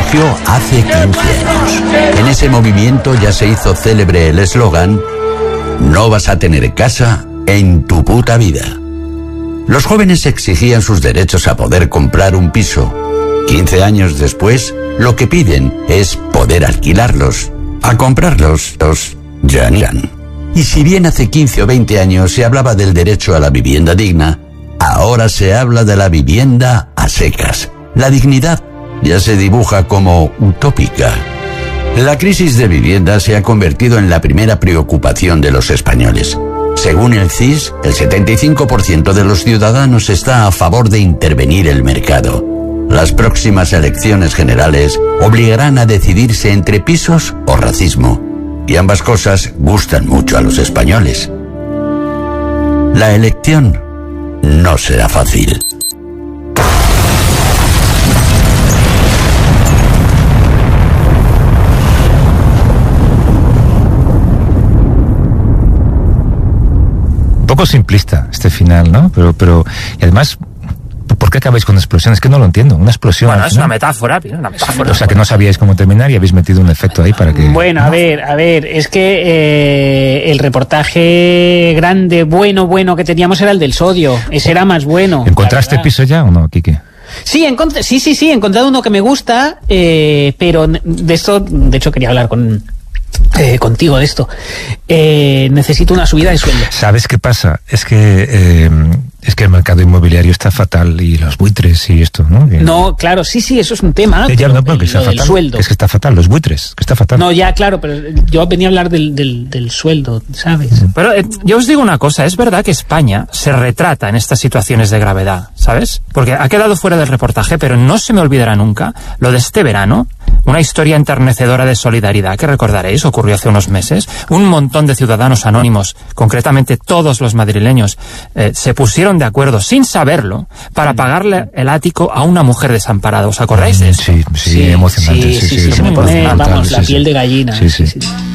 surgió hace 15 años. En ese movimiento ya se hizo célebre el eslogan: no vas a tener casa en tu puta vida. Los jóvenes exigían sus derechos a poder comprar un piso. 15 años después, lo que piden es poder alquilarlos. A comprarlos, ya niegan. Y si bien hace 15 o 20 años se hablaba del derecho a la vivienda digna, ahora se habla de la vivienda a secas. La dignidad ya se dibuja como utópica. La crisis de vivienda se ha convertido en la primera preocupación de los españoles. Según el CIS, el 75% de los ciudadanos está a favor de intervenir el mercado. Las próximas elecciones generales obligarán a decidirse entre pisos o racismo. Y ambas cosas gustan mucho a los españoles. La elección no será fácil. Un poco simplista este final, ¿no? Pero y además, ¿por qué acabáis con explosiones? Es que no lo entiendo. Una explosión. Bueno, es una metáfora, una metáfora. O sea, que no sabíais cómo terminar y habéis metido un efecto ahí para que... Bueno, a ver, es que el reportaje grande, bueno que teníamos era el del sodio. Ese era más bueno. ¿Encontraste piso ya o no, Quique? Sí, he encontrado uno que me gusta, pero de esto, de hecho quería hablar contigo de esto. Necesito una subida de sueldo. ¿Sabes qué pasa? Es que el mercado inmobiliario está fatal y los buitres y esto, ¿no? No, claro, sí, eso es un tema. Ya no, porque está fatal. Sueldo. Es que está fatal, los buitres, que está fatal. No, ya, claro, pero yo venía a hablar del sueldo, ¿sabes? Pero yo os digo una cosa, es verdad que España se retrata en estas situaciones de gravedad, ¿sabes? Porque ha quedado fuera del reportaje, pero no se me olvidará nunca lo de este verano, una historia enternecedora de solidaridad que recordaréis, ocurrió hace unos meses. Un montón de ciudadanos anónimos, concretamente todos los madrileños, se pusieron de acuerdo, sin saberlo, para pagarle el ático a una mujer desamparada. ¿Os acordáis de eso? Sí, emocionante. Sí, se me pone, vamos, la piel de gallina. Sí.